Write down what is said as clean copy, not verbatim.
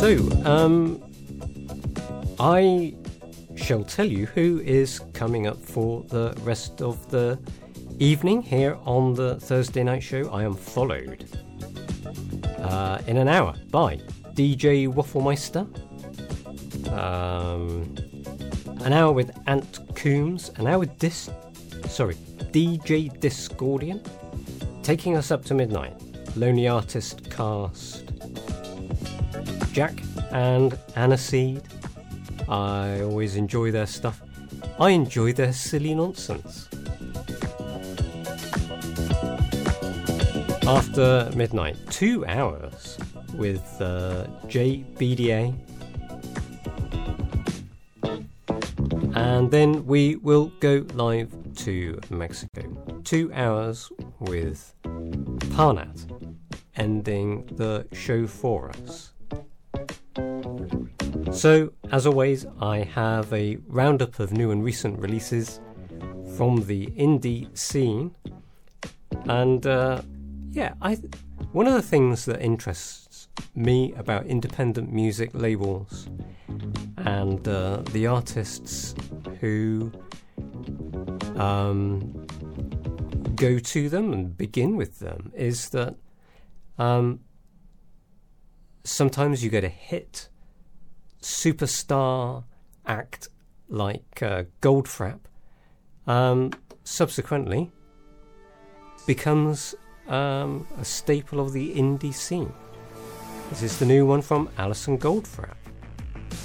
So, I shall tell you who is coming up for the rest of the evening here on the Thursday Night Show. I am followed in an hour by DJ Wafflemeister, an hour with Ant Coombs, an hour with DJ Discordian, taking us up to midnight. Lonely Artist Cast, Jack and Aniseed. I always enjoy their stuff. I enjoy their silly nonsense. After midnight, 2 hours with JBDA. And then we will go live to Mexico. 2 hours with Parnat, ending the show for us. So, as always, I have a roundup of new and recent releases from the indie scene. And one of the things that interests me about independent music labels and the artists who go to them and begin with them is that sometimes you get a hit superstar act like Goldfrapp, subsequently becomes a staple of the indie scene. This is the new one from Alison Goldfrapp.